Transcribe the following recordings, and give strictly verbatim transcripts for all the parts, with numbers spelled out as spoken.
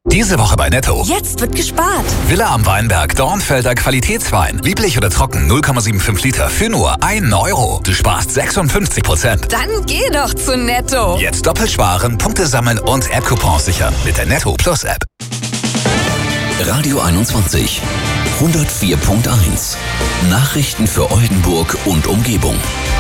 Diese Woche bei Netto. Jetzt wird gespart. Villa am Weinberg, Dornfelder Qualitätswein. Lieblich oder trocken, null Komma fünfundsiebzig Liter für nur einen Euro. Du sparst sechsundfünfzig Prozent. Dann geh doch zu Netto. Jetzt doppelt sparen, Punkte sammeln und App-Coupons sichern mit der Netto Plus App. Radio einundzwanzig, hundertvier Komma eins. Nachrichten für Oldenburg und Umgebung.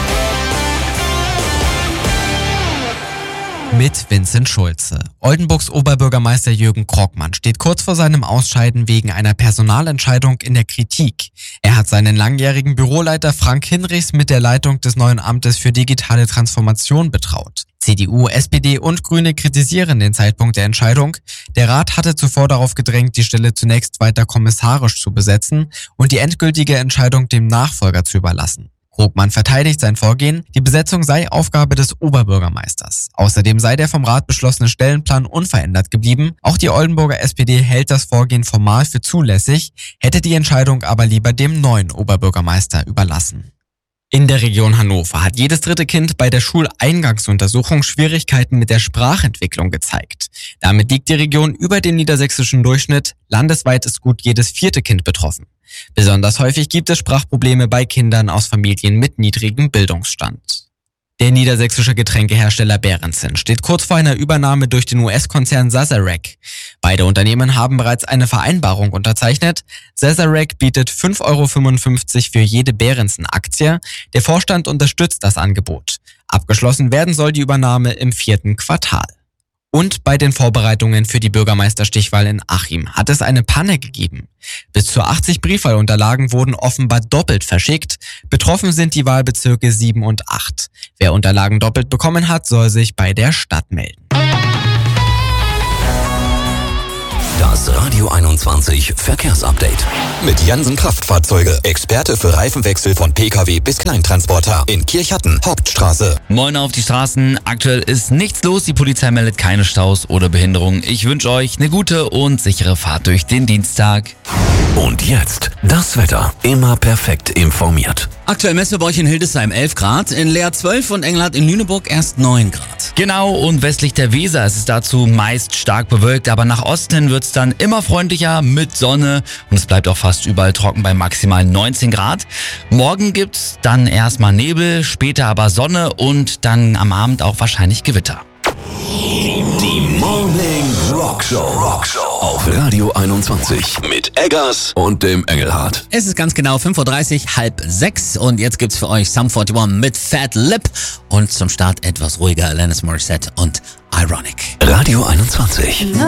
Mit Vincent Schulze. Oldenburgs Oberbürgermeister Jürgen Krockmann steht kurz vor seinem Ausscheiden wegen einer Personalentscheidung in der Kritik. Er hat seinen langjährigen Büroleiter Frank Hinrichs mit der Leitung des neuen Amtes für digitale Transformation betraut. C D U, S P D und Grüne kritisieren den Zeitpunkt der Entscheidung. Der Rat hatte zuvor darauf gedrängt, die Stelle zunächst weiter kommissarisch zu besetzen und die endgültige Entscheidung dem Nachfolger zu überlassen. Krockmann verteidigt sein Vorgehen, die Besetzung sei Aufgabe des Oberbürgermeisters. Außerdem sei der vom Rat beschlossene Stellenplan unverändert geblieben. Auch die Oldenburger S P D hält das Vorgehen formal für zulässig, hätte die Entscheidung aber lieber dem neuen Oberbürgermeister überlassen. In der Region Hannover hat jedes dritte Kind bei der Schuleingangsuntersuchung Schwierigkeiten mit der Sprachentwicklung gezeigt. Damit liegt die Region über dem niedersächsischen Durchschnitt. Landesweit ist gut jedes vierte Kind betroffen. Besonders häufig gibt es Sprachprobleme bei Kindern aus Familien mit niedrigem Bildungsstand. Der niedersächsische Getränkehersteller Behrensen steht kurz vor einer Übernahme durch den U S-Konzern Sazerac. Beide Unternehmen haben bereits eine Vereinbarung unterzeichnet. Sazerac bietet fünf Euro fünfundfünfzig für jede Behrensen-Aktie. Der Vorstand unterstützt das Angebot. Abgeschlossen werden soll die Übernahme im vierten Quartal. Und bei den Vorbereitungen für die Bürgermeisterstichwahl in Achim hat es eine Panne gegeben. Bis zu achtzig Briefwahlunterlagen wurden offenbar doppelt verschickt. Betroffen sind die Wahlbezirke sieben und acht. Wer Unterlagen doppelt bekommen hat, soll sich bei der Stadt melden. Das Radio einundzwanzig Verkehrsupdate. Mit Jansen Kraftfahrzeuge. Experte für Reifenwechsel von Pkw bis Kleintransporter. In Kirchhatten, Hauptstraße. Moin auf die Straßen. Aktuell ist nichts los. Die Polizei meldet keine Staus oder Behinderungen. Ich wünsche euch eine gute und sichere Fahrt durch den Dienstag. Und jetzt das Wetter. Immer perfekt informiert. Aktuell messen wir bei euch in Hildesheim elf Grad, in Leer zwölf und Engelhardt in Lüneburg erst neun Grad. Genau, und westlich der Weser ist es dazu meist stark bewölkt, aber nach Osten hin wird es dann immer freundlicher mit Sonne und es bleibt auch fast überall trocken bei maximal neunzehn Grad. Morgen gibt's dann erstmal Nebel, später aber Sonne und dann am Abend auch wahrscheinlich Gewitter. Die Morning Rockshow. Rockshow auf Radio einundzwanzig mit Eggers und dem Engelhardt. Es ist ganz genau fünf Uhr dreißig, halb sechs und jetzt gibt's für euch Sum einundvierzig mit Fat Lip und zum Start etwas ruhiger Alanis Morissette und Ironic. Radio einundzwanzig.